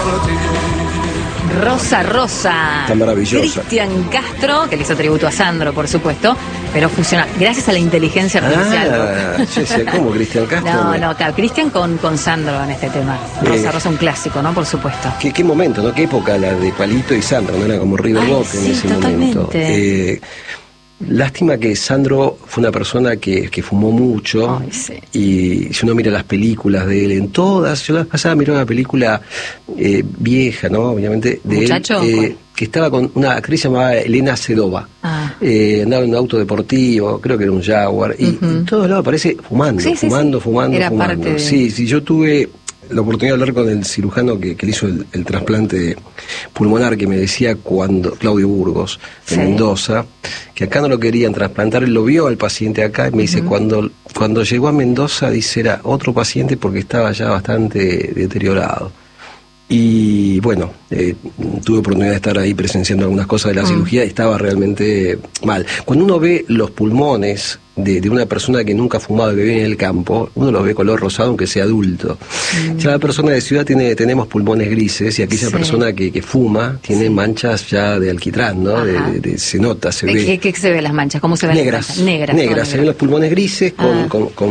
Rosa Rosa. Está maravillosa. Cristian Castro, que le hizo tributo a Sandro, por supuesto, pero funciona gracias a la inteligencia artificial. ¿Cómo Cristian Castro? No, claro, Cristian con Sandro en este tema. Rosa Rosa, un clásico, ¿no? Por supuesto. ¿Qué momento, no? ¿Qué época la de Palito y Sandro? ¿No? Era como River Boca en ese momento. Lástima que Sandro fue una persona que fumó mucho. Y si uno mira las películas de él, en todas, yo la vez pasada miré una película vieja, ¿no? Obviamente, de ¿Muchacho? él, que estaba con una actriz llamada Elena Sedova. Andaba en un auto deportivo, creo que era un Jaguar, y en todos lados aparece fumando, fumando. Era parte de... Sí, yo tuve la oportunidad de hablar con el cirujano que le hizo el trasplante pulmonar, que me decía Claudio Burgos, de Mendoza, que acá no lo querían trasplantar. Él lo vio al paciente acá y me dice, cuando llegó a Mendoza, dice, era otro paciente porque estaba ya bastante deteriorado. Y bueno, tuve oportunidad de estar ahí presenciando algunas cosas de la cirugía y estaba realmente mal. Cuando uno ve los pulmones de una persona que nunca ha fumado y que vive en el campo, uno los ve color rosado aunque sea adulto. Ya la persona de ciudad tenemos pulmones grises, y aquella persona que fuma tiene manchas ya de alquitrán, ¿no? Se nota, se ve. ¿Qué se ve las manchas? ¿Cómo se ven las manchas? Negras. Se ven los pulmones grises con